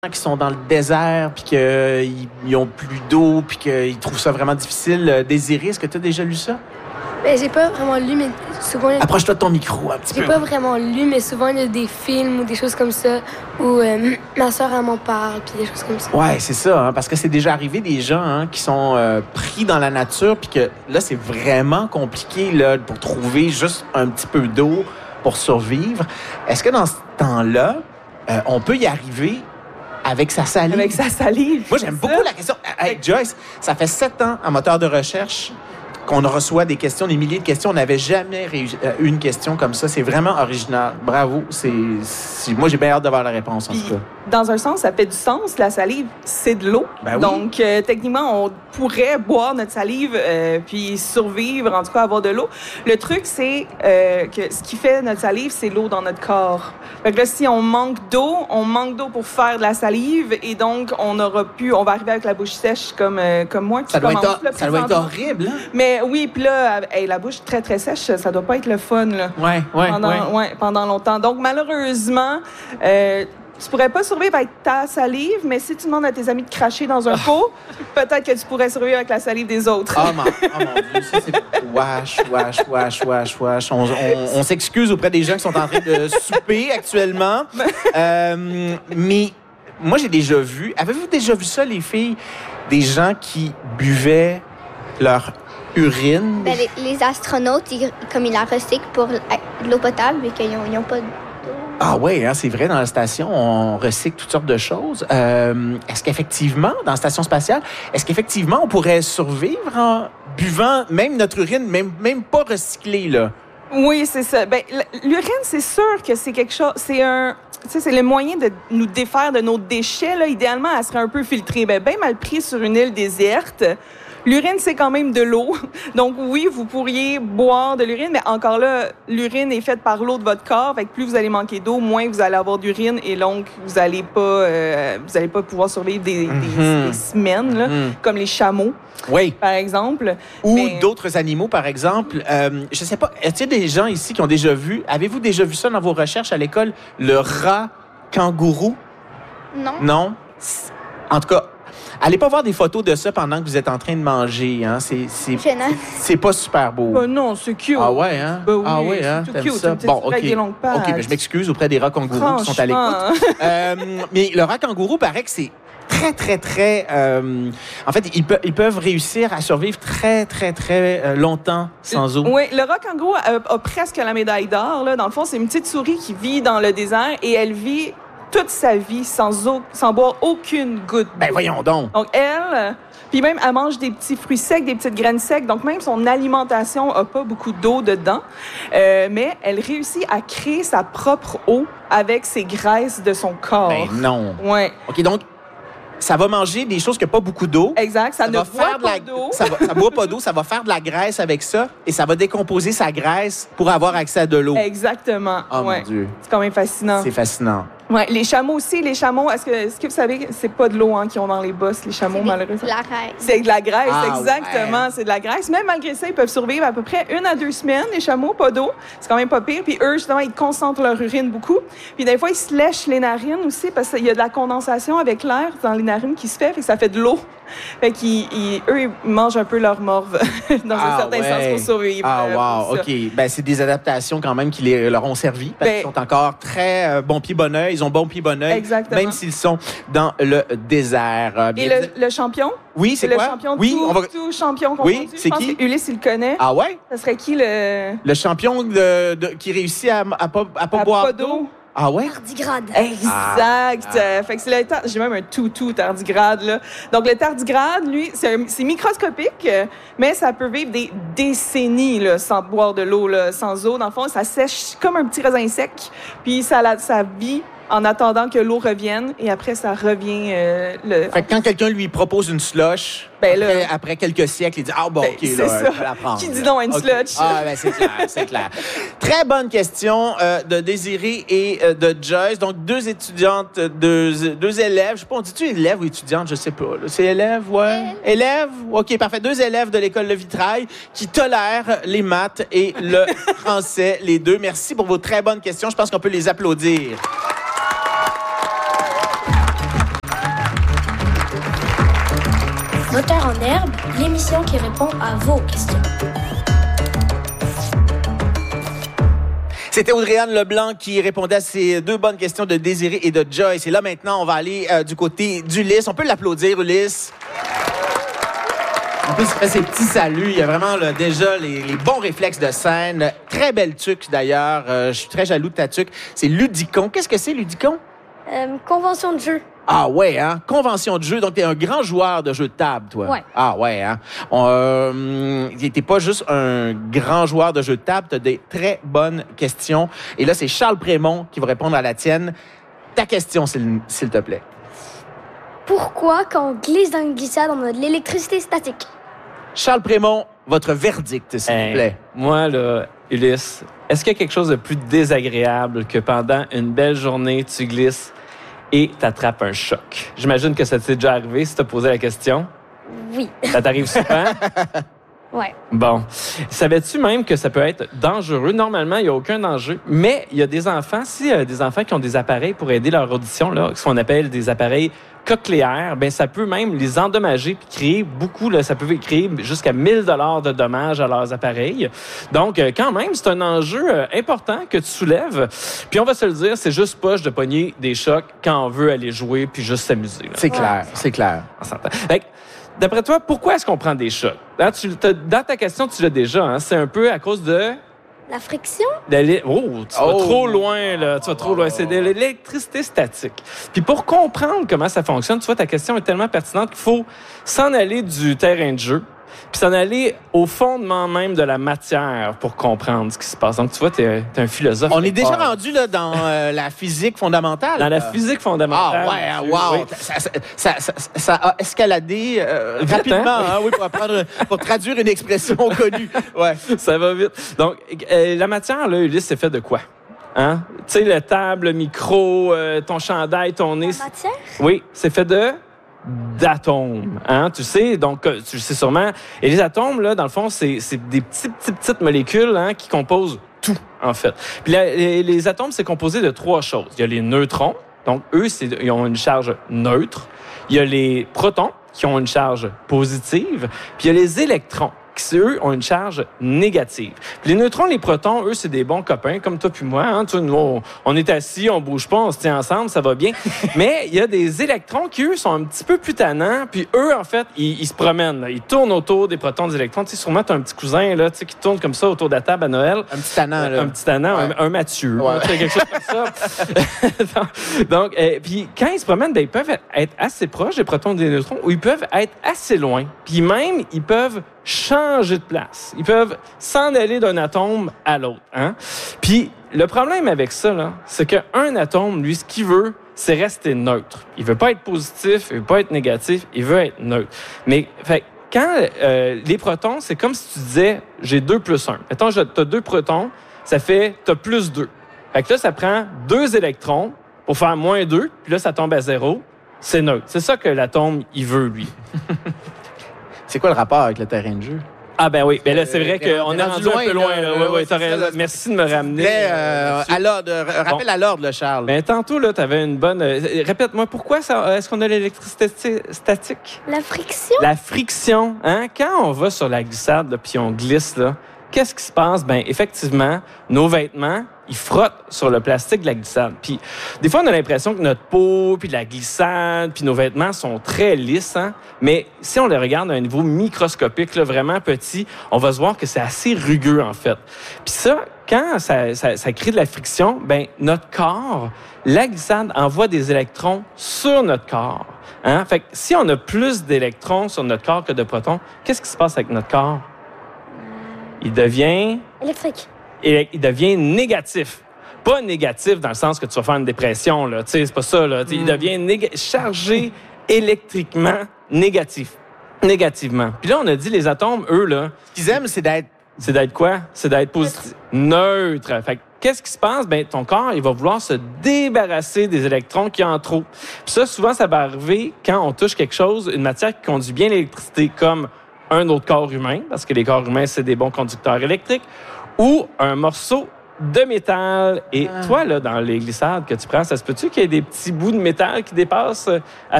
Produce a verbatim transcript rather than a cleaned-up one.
qui sont dans le désert, puis qu'ils n'ont plus d'eau, puis qu'ils trouvent ça vraiment difficile. Désiré, est-ce que tu as déjà lu ça? Ben, j'ai pas vraiment lu, mais souvent... Approche-toi de ton micro un petit peu. J'ai pas vraiment lu, mais souvent, il y a des films ou des choses comme ça où euh, ma soeur, elle m'en parle, puis des choses comme ça. Ouais, c'est ça, hein, parce que c'est déjà arrivé des gens hein, qui sont euh, pris dans la nature, puis que là, c'est vraiment compliqué là, pour trouver juste un petit peu d'eau pour survivre. Est-ce que dans ce temps-là, euh, on peut y arriver avec sa salive? Avec sa salive. Moi, j'aime beaucoup la question. Hey, Joyce, ça fait sept ans en moteur de recherche qu'on reçoit des questions, des milliers de questions. On n'avait jamais eu une question comme ça. C'est vraiment original. Bravo. C'est, c'est... Moi, j'ai bien hâte d'avoir la réponse, en Puis, tout cas. Dans un sens, ça fait du sens. La salive, c'est de l'eau. Ben oui. Donc, euh, techniquement, on pourrait boire notre salive euh, puis survivre, en tout cas avoir de l'eau. Le truc, c'est euh, que ce qui fait notre salive, c'est l'eau dans notre corps. Fait que là, si on manque d'eau, on manque d'eau pour faire de la salive et donc on aura pu, on va arriver avec la bouche sèche comme, euh, comme moi qui Ça doit, commence, être, là, ça doit être horrible, hein? Mais oui, puis là, hey, la bouche très, très sèche, ça doit pas être le fun, là. Ouais, ouais, pendant, ouais. ouais, pendant longtemps. Donc, malheureusement, euh, tu pourrais pas survivre avec ta salive, mais si tu demandes à tes amis de cracher dans un pot, peut-être que tu pourrais survivre avec la salive des autres. Oh mon, oh mon Dieu, ça c'est wesh, wesh, wesh, wesh, wesh. On, on, on s'excuse auprès des gens qui sont en train de souper actuellement. Euh, mais moi, j'ai déjà vu... Avez-vous déjà vu ça, les filles? Des gens qui buvaient leur urine? Ben, les, les astronautes, ils, comme ils la recyclent pour l'eau potable et qu'ils n'ont pas de... Ah oui, hein, c'est vrai, dans la station, on recycle toutes sortes de choses. Euh, est-ce qu'effectivement, dans la station spatiale, est-ce qu'effectivement, on pourrait survivre en buvant même notre urine, même, même pas recyclée, là? Oui, c'est ça. Ben, l'urine, c'est sûr que c'est quelque chose... C'est un... Tu sais, c'est le moyen de nous défaire de nos déchets. Là. Idéalement, elle serait un peu filtrée. Ben, bien mal pris sur une île déserte. L'urine, c'est quand même de l'eau. Donc, oui, vous pourriez boire de l'urine, mais encore là, l'urine est faite par l'eau de votre corps. Fait que plus vous allez manquer d'eau, moins vous allez avoir d'urine et donc vous allez pas, euh, vous allez pas pouvoir survivre des, Mm-hmm. des, des semaines, là, mm-hmm. comme les chameaux. Oui. Par exemple. Ou mais... d'autres animaux, par exemple. Euh, je sais pas, est-ce qu'il y a des gens ici qui ont déjà vu, avez-vous déjà vu ça dans vos recherches à l'école, le rat kangourou? Non. Non? En tout cas, allez pas voir des photos de ça pendant que vous êtes en train de manger. Hein? C'est, c'est, c'est pas super beau. Ben non, c'est cute. Ah ouais, hein? Ben oui, ah ouais, hein? c'est tout cute. Ça? Bon, OK. Des longues pattes. OK, ben je m'excuse auprès des rats kangourous qui sont à l'écoute. euh, mais le rat kangourou, paraît que c'est très, très, très... Euh, en fait, ils, pe- ils peuvent réussir à survivre très, très, très euh, longtemps sans eau. Oui, le rat kangourou a, a presque la médaille d'or. Là. Dans le fond, c'est une petite souris qui vit dans le désert et elle vit toute sa vie sans eau, sans boire aucune goutte d'eau. Ben voyons donc. Donc, elle... Puis même, elle mange des petits fruits secs, des petites graines secs. Donc, même son alimentation n'a pas beaucoup d'eau dedans. Euh, mais elle réussit à créer sa propre eau avec ses graisses de son corps. Ben non. Ouais. OK, donc, ça va manger des choses qui n'ont pas beaucoup d'eau. Exact, ça, ça ne va boit faire pas la... d'eau. Ça ne boit pas d'eau, ça va faire de la graisse avec ça et ça va décomposer sa graisse pour avoir accès à de l'eau. Exactement. Oh ouais. mon Dieu. C'est quand même fascinant. C'est fascinant. Ouais, les chameaux aussi, les chameaux, est-ce que, est-ce que vous savez que c'est pas de l'eau hein, qu'ils ont dans les bosses, les chameaux, malheureusement? C'est de la graisse. C'est de la graisse, ah, exactement. Ouais. C'est de la graisse. Même malgré ça, ils peuvent survivre à peu près une à deux semaines, les chameaux, pas d'eau. C'est quand même pas pire. Puis eux, justement, ils concentrent leur urine beaucoup. Puis des fois, ils se lèchent les narines aussi parce qu'il y a de la condensation avec l'air dans les narines qui se fait, fait que ça fait de l'eau. Fait qu'ils, ils, eux, ils mangent un peu leur morve dans ah, un certain ouais. sens pour survivre. Ah, euh, wow, OK. Ben, c'est des adaptations quand même qui les, leur ont servi parce ben, qu'ils sont encore très euh, bon pied bon oeil. Ils ont bon pied bon oeil. Exactement. Même s'ils sont dans le désert. Et le, le champion? Oui, c'est, c'est quoi? Le champion oui, tout, on va... tout champion qu'on Oui, c'est Je pense qui? que Ulysse, il le connaît. Ah ouais? Ça serait qui le... Le champion de, de, qui réussit à ne pas, à pas à boire pas d'eau? d'eau. Ah ouais? Tardigrade. Exact. Ah. Fait que c'est le tar... J'ai même un toutou tardigrade, là. Donc, le tardigrade, lui, c'est, un... c'est microscopique, mais ça peut vivre des décennies, là, sans boire de l'eau, là, sans eau. Dans le fond, ça sèche comme un petit raisin sec, puis ça, la... ça vit en attendant que l'eau revienne, et après, ça revient... Euh, le... Fait que quand quelqu'un lui propose une slush, ben après, là, après quelques siècles, il dit « Ah bon, ben, OK, c'est là, ça. je vais la prendre. » Qui dit non à une okay. slush? Ah, ben c'est clair, c'est clair. Très bonne question euh, de Désiré et euh, de Joyce. Donc, deux étudiantes, deux, deux élèves. Je sais pas, on dit-tu élèves ou étudiantes? Je sais pas. Là. C'est élèves, ouais? Euh... Élèves? OK, parfait. Deux élèves de l'école Le Vitrail qui tolèrent les maths et le français, les deux. Merci pour vos très bonnes questions. Je pense qu'on peut les applaudir. Moteur en herbe, l'émission qui répond à vos questions. C'était Audrey-Anne Leblanc qui répondait à ces deux bonnes questions de Désiré et de Joyce. Et là, maintenant, on va aller euh, du côté d'Ulysse. On peut l'applaudir, Ulysse? En plus, il fait ses petits saluts. Il y a vraiment là, déjà les, les bons réflexes de scène. Très belle tuque, d'ailleurs. Euh, je suis très jaloux de ta tuque. C'est Ludicon. Qu'est-ce que c'est, Ludicon? Euh, convention de jeu. Ah ouais, hein? Convention de jeu. Donc, t'es un grand joueur de jeux de table, toi. Ouais. Ah ouais, hein? On, euh, t'es pas juste un grand joueur de jeux de table, t'as des très bonnes questions. Et là, c'est Charles Prémont qui va répondre à la tienne. Ta question, s'il, s'il te plaît. Pourquoi, quand on glisse dans une glissade, on a de l'électricité statique? Charles Prémont, votre verdict, s'il Hey, vous plaît. Moi, là, Ulysse, est-ce qu'il y a quelque chose de plus désagréable que pendant une belle journée, tu glisses et t'attrapes un choc? J'imagine que ça t'est déjà arrivé si t'as posé la question. Oui. Ça t'arrive souvent? Ouais. Bon. Savais-tu même que ça peut être dangereux? Normalement, il n'y a aucun danger, mais il y a des enfants, si y a des enfants qui ont des appareils pour aider leur audition, là, ce qu'on appelle des appareils cochléaires, ben ça peut même les endommager puis créer beaucoup, là, ça peut créer jusqu'à mille dollars de dommages à leurs appareils. Donc, euh, quand même, c'est un enjeu euh, important que tu soulèves. Puis on va se le dire, c'est juste poche de pogner des chocs quand on veut aller jouer puis juste s'amuser. Là. C'est clair, c'est clair. On s'entend. Fait que, d'après toi, pourquoi est-ce qu'on prend des chocs? Hein, tu, dans ta question, tu l'as déjà. Hein, c'est un peu à cause de... La friction? De l'é- oh, tu vas Oh. trop loin, là. Tu vas trop loin. C'est de l'électricité statique. Puis pour comprendre comment ça fonctionne, tu vois, ta question est tellement pertinente qu'il faut s'en aller du terrain de jeu puis s'en aller au fondement même de la matière pour comprendre ce qui se passe. Donc, tu vois, t'es, es un philosophe. On est déjà Ah. rendu là, dans euh, la physique fondamentale. Dans la Euh, physique fondamentale. Ah ouais, hein, monsieur. wow! Oui. Ça, ça, ça, ça, ça a escaladé euh, Vite, rapidement, hein? hein, oui, pour, apprendre, pour traduire une expression connue. Ouais. Ça va vite. Donc, euh, la matière, là, Ulysse, c'est fait de quoi? Hein? Tu sais, la table, le micro, euh, ton chandail, ton nez. La matière? Oui, c'est fait de d'atomes, hein, tu sais, donc euh, tu le sais sûrement. Et les atomes, là, dans le fond, c'est, c'est des petites, petites, petites molécules hein, qui composent tout, en fait. Puis la- les, les atomes, c'est composé de trois choses. Il y a les neutrons, donc eux, c'est, ils ont une charge neutre. Il y a les protons, qui ont une charge positive. Puis il y a les électrons, qui, eux, ont une charge négative. Puis les neutrons, les protons, eux, c'est des bons copains, comme toi puis moi. Hein? Tu vois, nous, on, on est assis, on bouge pas, on se tient ensemble, ça va bien. Mais il y a des électrons qui, eux, sont un petit peu plus tannants. Puis eux, en fait, ils, ils se promènent. Là. Ils tournent autour des protons, des électrons. Tu sais, sûrement, tu as un petit cousin là, tu sais, qui tourne comme ça autour de la table à Noël. Un petit tannant, là. Un petit tannant, Ouais. un, un Mathieu. Ouais. Tu sais, quelque chose comme ça. donc, donc euh, puis quand ils se promènent, ben, ils peuvent être assez proches des protons et des neutrons ou ils peuvent être assez loin. Puis même, ils peuvent changer de place. Ils peuvent s'en aller d'un atome à l'autre. Hein? Puis le problème avec ça, là, c'est qu'un atome, lui, ce qu'il veut, c'est rester neutre. Il veut pas être positif, il veut pas être négatif, il veut être neutre. Mais fait, quand euh, les protons, c'est comme si tu disais, j'ai deux plus un. Mettons, tu as deux protons, ça fait, tu as plus deux. Fait que là, ça prend deux électrons pour faire moins deux, puis là, ça tombe à zéro. C'est neutre. C'est ça que l'atome, il veut, lui. C'est quoi le rapport avec le terrain de jeu? Ah ben oui, ben là c'est vrai Euh, qu'on t'es est rendu rendu un loin, peu loin. là. Là. Ouais, Ouais, ouais, ouais, t'as c'est raison. ça, là. Merci de me ramener. Mais, euh, euh, là-dessus. à l'ordre, r- rappelle à l'ordre, le Charles. Ben tantôt là, t'avais une bonne. euh, répète-moi pourquoi ça. Est-ce qu'on a l'électricité statique? La friction? La friction, hein? Quand on va sur la glissade là, puis on glisse là, qu'est-ce qui se passe? Ben effectivement, nos vêtements, ils frottent sur le plastique de la glissade. Puis des fois, on a l'impression que notre peau, puis la glissade, puis nos vêtements sont très lisses, hein? Mais si on les regarde à un niveau microscopique, là, vraiment petit, on va se voir que c'est assez rugueux, en fait. Puis ça, quand ça, ça, ça crée de la friction, ben notre corps, la glissade envoie des électrons sur notre corps. Hein? Fait que si on a plus d'électrons sur notre corps que de protons, qu'est-ce qui se passe avec notre corps? Il devient... Électrique. Et il devient négatif. Pas négatif dans le sens que tu vas faire une dépression, là. Tu sais, c'est pas ça, là. Il devient néga- chargé électriquement négatif. Négativement. Puis là, on a dit les atomes, eux, là, Ce qu'ils aiment, c'est d'être... c'est d'être quoi? C'est d'être positif. Neutre. Fait que qu'est-ce qui se passe? Ben, ton corps, il va vouloir se débarrasser des électrons qui en trop. Puis ça, souvent, ça va arriver quand on touche quelque chose, une matière qui conduit bien l'électricité, comme un autre corps humain, parce que les corps humains, c'est des bons conducteurs électriques, ou un morceau de métal. Et toi, là, dans les glissades que tu prends, ça se peut-tu qu'il y ait des petits bouts de métal qui dépassent à